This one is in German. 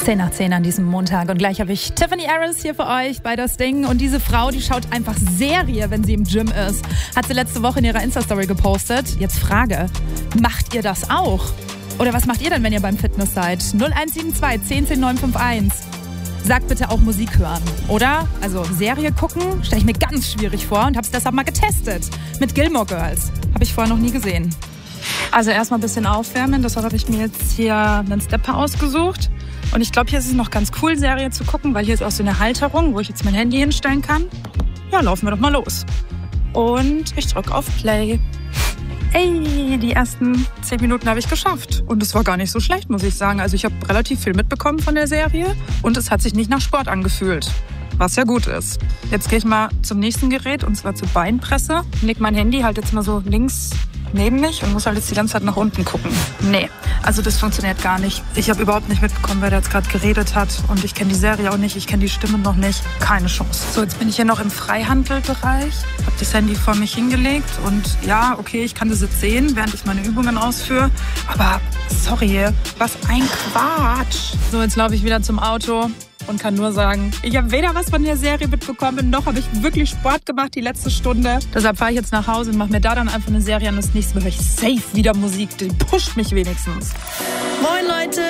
10:10 an diesem Montag. Und gleich habe ich Tiffany Harris hier für euch bei Das Ding. Und diese Frau, die schaut einfach Serie, wenn sie im Gym ist. Hat sie letzte Woche in ihrer Insta-Story gepostet. Jetzt Frage, macht ihr das auch? Oder was macht ihr denn, wenn ihr beim Fitness seid? 0172 10 10 951. Sagt bitte auch Musik hören, oder? Also Serie gucken, stelle ich mir ganz schwierig vor und habe es deshalb mal getestet. Mit Gilmore Girls. Habe ich vorher noch nie gesehen. Also erstmal ein bisschen aufwärmen. Deshalb habe ich mir jetzt hier einen Stepper ausgesucht. Und ich glaube, hier ist es noch ganz cool, Serie zu gucken, weil hier ist auch so eine Halterung, wo ich jetzt mein Handy hinstellen kann. Ja, laufen wir doch mal los. Und ich drücke auf Play. Ey, die ersten 10 Minuten habe ich geschafft. Und es war gar nicht so schlecht, muss ich sagen. Also ich habe relativ viel mitbekommen von der Serie. Und es hat sich nicht nach Sport angefühlt. Was ja gut ist. Jetzt gehe ich mal zum nächsten Gerät, und zwar zur Beinpresse. Leg mein Handy halt jetzt mal so links neben mich und muss halt jetzt die ganze Zeit nach unten gucken. Nee, also das funktioniert gar nicht. Ich habe überhaupt nicht mitbekommen, wer da jetzt gerade geredet hat. Und ich kenne die Serie auch nicht, ich kenne die Stimme noch nicht. Keine Chance. So, jetzt bin ich hier noch im Freihandelbereich. Habe das Handy vor mich hingelegt. Und ja, okay, ich kann das jetzt sehen, während ich meine Übungen ausführe. Aber sorry, was ein Quatsch. So, jetzt laufe ich wieder zum Auto und kann nur sagen, ich habe weder was von der Serie mitbekommen, noch habe ich wirklich Sport gemacht die letzte Stunde. Deshalb fahre ich jetzt nach Hause und mache mir da dann einfach eine Serie an. Das nächste Mal höre ich safe wieder Musik. Die pusht mich wenigstens. Moin Leute!